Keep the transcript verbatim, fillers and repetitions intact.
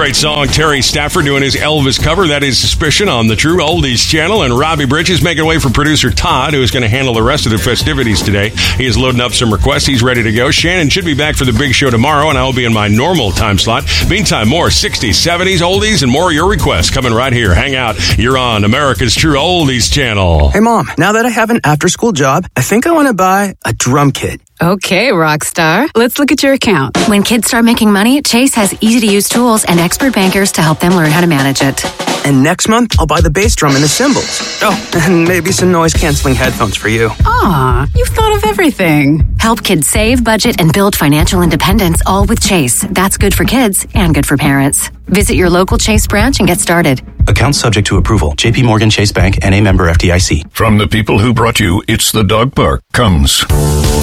Great song. Terry Stafford doing his Elvis cover. That is Suspicion on the True Oldies channel. And Robbie Bridges making way for producer Todd, who is going to handle the rest of the festivities today. He is loading up some requests. He's ready to go. Shannon should be back for the big show tomorrow, and I will be in my normal time slot. Meantime, more sixties, seventies, oldies, and more of your requests coming right here. Hang out. You're on America's True Oldies channel. Hey, Mom, now that I have an after-school job, I think I want to buy a drum kit. Okay, rock star. Let's look at your account. When kids start making money, Chase has easy-to-use tools and expert bankers to help them learn how to manage it. And next month, I'll buy the bass drum and the cymbals. Oh, and maybe some noise-canceling headphones for you. Aw, you've thought of everything. Help kids save, budget, and build financial independence, all with Chase. That's good for kids and good for parents. Visit your local Chase branch and get started. Account subject to approval. J P Morgan Chase Bank, N A member F D I C. From the people who brought you It's the Dog Park comes